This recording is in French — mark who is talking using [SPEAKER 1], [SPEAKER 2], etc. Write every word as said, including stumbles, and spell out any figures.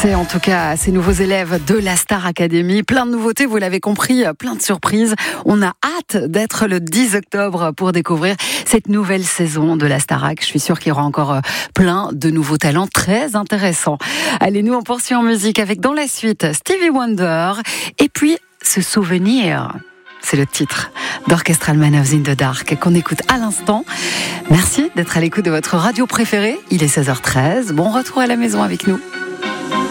[SPEAKER 1] succès en tout cas à ces nouveaux élèves de la Star Academy. Plein de nouveautés, vous l'avez compris, plein de surprises. On a hâte d'être le dix octobre pour découvrir cette nouvelle saison de la Starac. Je suis sûre qu'il y aura encore plein de nouveaux talents très intéressants. Allez, nous on poursuit en musique avec dans la suite Stevie Wonder et puis ce souvenir. C'est le titre d'Orchestral Man of in the Dark qu'on écoute à l'instant. Merci d'être à l'écoute de votre radio préférée. Il est seize heures treize. Bon retour à la maison avec nous.